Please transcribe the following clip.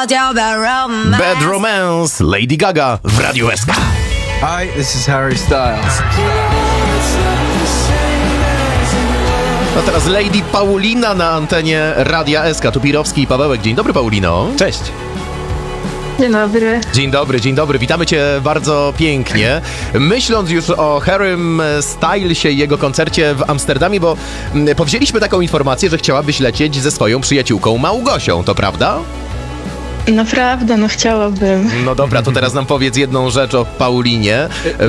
Bad Romance, Lady Gaga w Radiu SK. Hi, this is Harry Styles. A teraz Lady Paulina na antenie Radia SK. Tu Pirowski i Pawełek. Dzień dobry, Paulino. Cześć. Dzień dobry. Dzień dobry. Witamy cię bardzo pięknie. Myśląc już o Harrym Stylesie i jego koncercie w Amsterdamie, bo powzięliśmy taką informację, że chciałabyś lecieć ze swoją przyjaciółką Małgosią, to prawda? Naprawdę, chciałabym. No dobra, to teraz nam powiedz jedną rzecz o Paulinie.